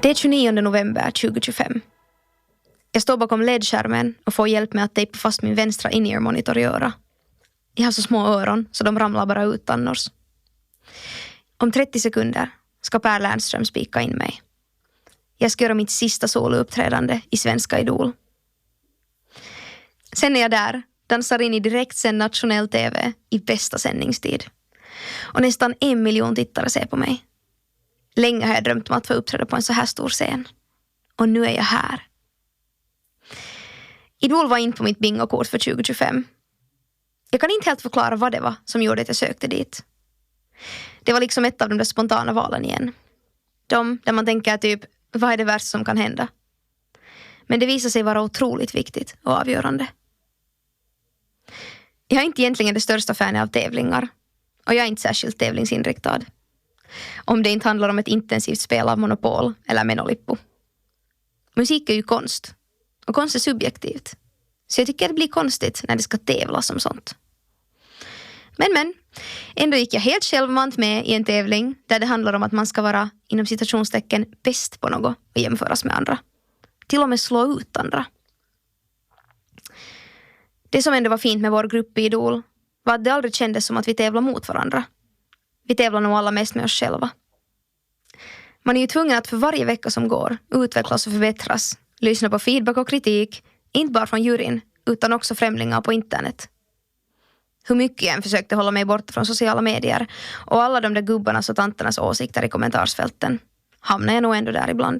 Det är 29 november 2025. Jag står bakom ledskärmen och får hjälp med att tejpa fast min vänstra in-ear-monitor i öra. Jag har så små öron så de ramlar bara ut annars. Om 30 sekunder ska Per Lernström spika in mig. Jag ska göra mitt sista solouppträdande i Svenska Idol. Sen är jag där, dansar in i direktsänd nationell tv i bästa sändningstid. Och nästan 1 miljon tittare ser på mig. Länge har jag drömt om att få uppträda på en så här stor scen. Och nu är jag här. Idol var in på mitt bingokort för 2025. Jag kan inte helt förklara vad det var som gjorde att jag sökte dit. Det var liksom ett av de där spontana valen igen. De där man tänker typ, vad är det värsta som kan hända? Men det visar sig vara otroligt viktigt och avgörande. Jag är inte egentligen det största fanet av tävlingar. Och jag är inte särskilt tävlingsinriktad. Om det inte handlar om ett intensivt spel av Monopol eller Menolippo. Musik är ju konst. Och konst är subjektivt. Så jag tycker det blir konstigt när det ska tävlas om sånt. Men. Ändå gick jag helt självmant med i en tävling där det handlar om att man ska vara inom citationstecken bäst på något och jämföras med andra. Till och med slå ut andra. Det som ändå var fint med vår grupp i Idol var att det aldrig kändes som att vi tävlar mot varandra. Vi tävlar nog alla mest med oss själva. Man är ju tvungen att för varje vecka som går utvecklas och förbättras. Lyssna på feedback och kritik, inte bara från juryn utan också främlingar på internet. Hur mycket jag än försökte hålla mig borta från sociala medier och alla de där gubbarnas och tanternas åsikter i kommentarsfälten hamnar jag nog ändå där ibland.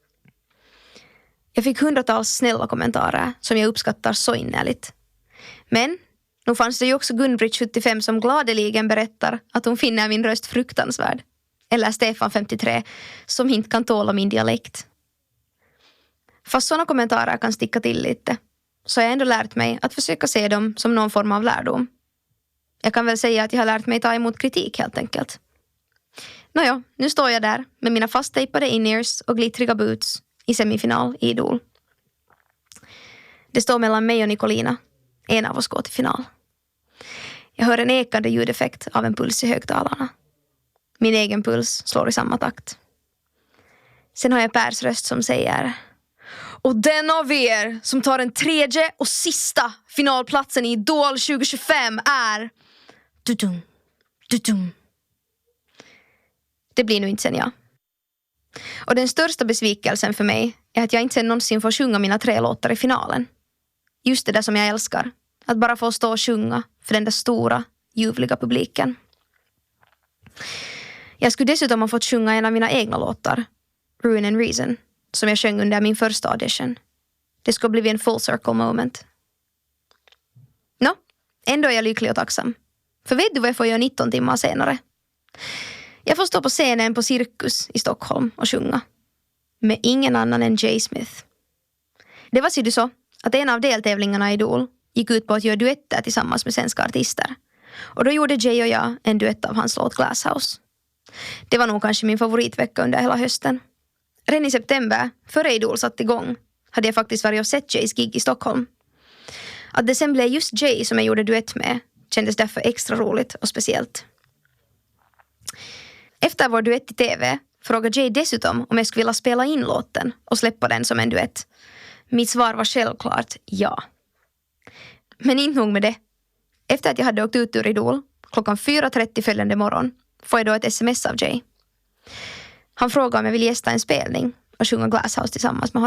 Jag fick hundratals snälla kommentarer som jag uppskattar så innerligt. Men nu fanns det ju också Gunbritt 75 som gladeligen berättar att hon finner min röst fruktansvärd. Eller Stefan 53 som inte kan tåla min dialekt. Fast sådana kommentarer kan sticka till lite så har jag ändå lärt mig att försöka se dem som någon form av lärdom. Jag kan väl säga att jag har lärt mig ta emot kritik helt enkelt. Nåja, nu står jag där med mina fasttejpade in-ears och glittriga boots i semifinal i Idol. Det står mellan mig och Nicolina. En av oss går till final. Jag hör en ekande ljudeffekt av en puls i högtalarna. Min egen puls slår i samma takt. Sen har jag Pers röst som säger: och den av er som tar den tredje och sista finalplatsen i Idol 2025 är... Dudum, dudum. Det blir nu inte sen jag. Och den största besvikelsen för mig är att jag inte sen någonsin får sjunga mina 3 låtar i finalen. Just det där som jag älskar. Att bara få stå och sjunga för den där stora, ljuvliga publiken. Jag skulle dessutom ha fått sjunga en av mina egna låtar, Ruin and Reason, som jag sjöng under min första audition. Det skulle bli en full circle moment. Nå, ändå är jag lycklig och tacksam. För vet du vad jag får göra 19 timmar senare? Jag får stå på scenen på Cirkus i Stockholm och sjunga. Med ingen annan än Jay Smith. Det var så att en av deltävlingarna i Idol gick ut på att göra duetter tillsammans med svenska artister. Och då gjorde Jay och jag en duett av hans låt Glasshouse. Det var nog kanske min favoritvecka under hela hösten. Redan i september, före Idol satt igång, hade jag faktiskt varit och sett Jays gig i Stockholm. Att det sen blev just Jay som jag gjorde duett med kändes därför extra roligt och speciellt. Efter vår duett i tv frågade Jay dessutom om jag skulle vilja spela in låten och släppa den som en duett. Mitt svar var självklart ja. Men inte nog med det. Efter att jag hade åkt ut ur Idol, klockan 4:30 följande morgon, får jag då ett sms av Jay. Han frågade om jag vill gästa en spelning och sjunga Glasshouse tillsammans med honom.